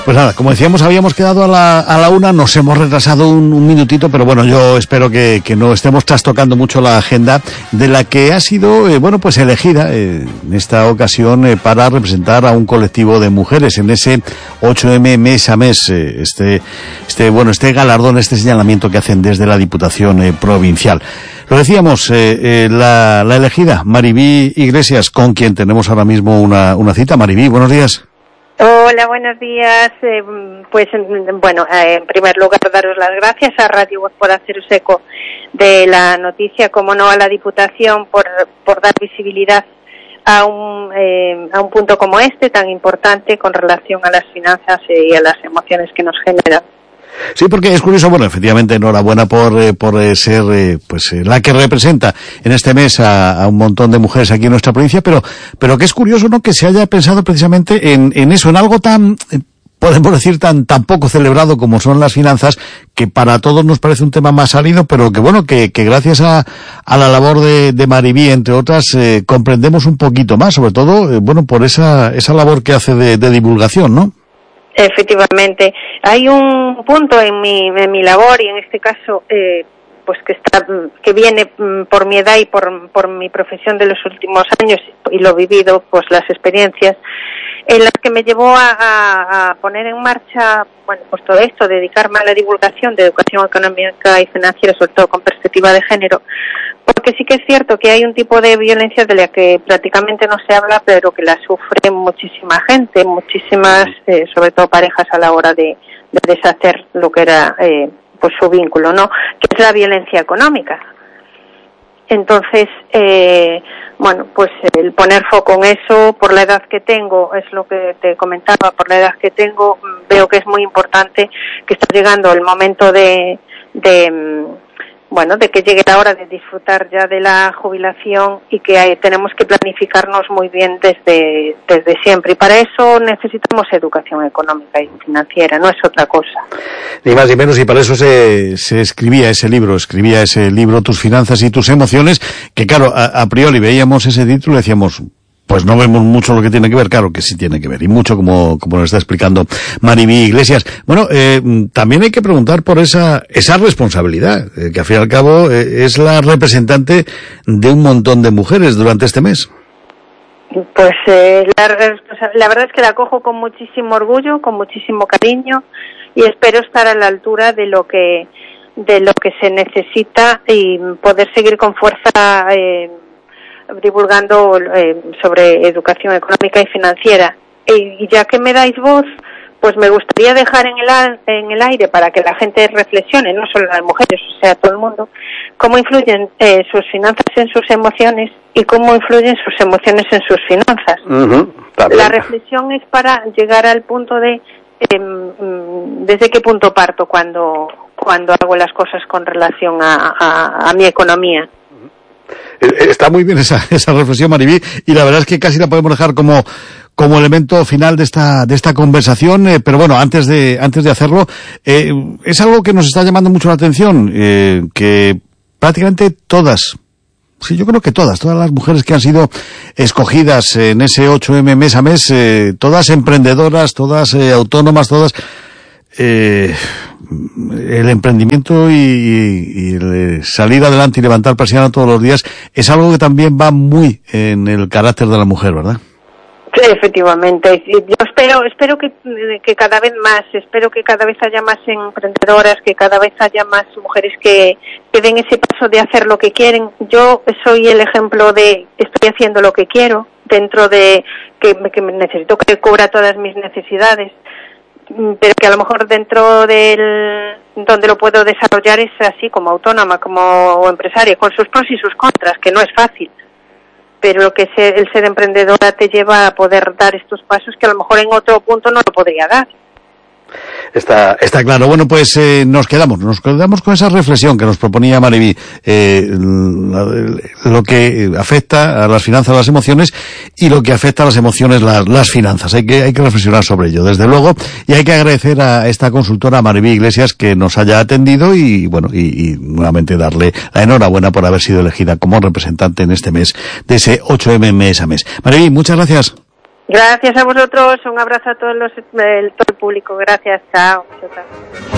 Pues nada, como decíamos, habíamos quedado a la una, nos hemos retrasado un minutito, pero bueno, yo espero que no estemos trastocando mucho la agenda de la que ha sido, pues elegida en esta ocasión para representar a un colectivo de mujeres en ese 8M mes a mes, este galardón, este señalamiento que hacen desde la Diputación Provincial. Lo decíamos, la elegida, Maribí Iglesias, con quien tenemos ahora mismo una cita. Maribí, buenos días. Hola, buenos días. En primer lugar, daros las gracias a Radio Voz por haceros eco de la noticia, como no a la Diputación por dar visibilidad a un punto como este, tan importante con relación a las finanzas y a las emociones que nos generan. Sí, porque es curioso, efectivamente, enhorabuena por ser la que representa en este mes a un montón de mujeres aquí en nuestra provincia, pero que es curioso, ¿no?, que se haya pensado precisamente en eso, en algo tan, podemos decir, tan poco celebrado como son las finanzas, que para todos nos parece un tema más salido, pero que gracias a la labor de Maribí, entre otras, comprendemos un poquito más, sobre todo, por esa labor que hace de divulgación, ¿no? Efectivamente, hay un punto en mi labor, y en este caso que viene por mi edad y por mi profesión de los últimos años y lo vivido, las experiencias en las que me llevó a poner en marcha todo esto, dedicarme a la divulgación de educación económica y financiera, sobre todo con perspectiva de género, porque sí que es cierto que hay un tipo de violencia de la que prácticamente no se habla, pero que la sufre muchísima gente, muchísimas, sobre todo parejas, a la hora de deshacer lo que era su vínculo, ¿no?, que es la violencia económica. Entonces, el poner foco en eso, por la edad que tengo, es lo que te comentaba, por la edad que tengo, veo que es muy importante, que está llegando el momento de que llegue la hora de disfrutar ya de la jubilación, y que tenemos que planificarnos muy bien desde siempre, y para eso necesitamos educación económica y financiera, no es otra cosa. Ni más ni menos, y para eso se escribía ese libro, Tus finanzas y tus emociones, que claro, a priori veíamos ese título y decíamos, pues no vemos mucho lo que tiene que ver. Claro que sí tiene que ver, y mucho, como nos está explicando Maribí Iglesias. También hay que preguntar por esa responsabilidad, que al fin y al cabo es la representante de un montón de mujeres durante este mes. Pues la verdad es que la cojo con muchísimo orgullo, con muchísimo cariño, y espero estar a la altura de lo que se necesita y poder seguir con fuerza divulgando sobre educación económica y financiera. Y ya que me dais voz, pues me gustaría dejar en el aire, para que la gente reflexione, no solo las mujeres, o sea, todo el mundo, cómo influyen sus finanzas en sus emociones y cómo influyen sus emociones en sus finanzas. La reflexión es para llegar al punto de desde qué punto parto cuando hago las cosas con relación a mi economía. Está muy bien esa reflexión, Maribí, y la verdad es que casi la podemos dejar como elemento final de esta conversación, pero antes de hacerlo, es algo que nos está llamando mucho la atención, que prácticamente todas, sí, yo creo que todas las mujeres que han sido escogidas en ese 8M mes a mes, todas emprendedoras, todas autónomas, todas, el emprendimiento y el salir adelante y levantar persiana todos los días es algo que también va muy en el carácter de la mujer, ¿verdad? Sí, efectivamente. Yo espero que cada vez más, espero que cada vez haya más emprendedoras, que cada vez haya más mujeres que den ese paso de hacer lo que quieren. Yo soy el ejemplo de estoy haciendo lo que quiero, dentro de que necesito que cubra todas mis necesidades, pero que a lo mejor dentro donde lo puedo desarrollar es así, como autónoma, como empresaria, con sus pros y sus contras, que no es fácil. Pero lo que el ser emprendedora te lleva a poder dar estos pasos que a lo mejor en otro punto no lo podría dar. Está claro. Bueno, pues nos quedamos con esa reflexión que nos proponía Maribí, lo que afecta a las finanzas, las emociones, y lo que afecta a las emociones, las finanzas. Hay que reflexionar sobre ello, desde luego, y hay que agradecer a esta consultora, Maribí Iglesias, que nos haya atendido, y nuevamente darle la enhorabuena por haber sido elegida como representante en este mes de ese 8M mes a mes. Maribí, muchas gracias. Gracias a vosotros, un abrazo a todo el público. Gracias, chao.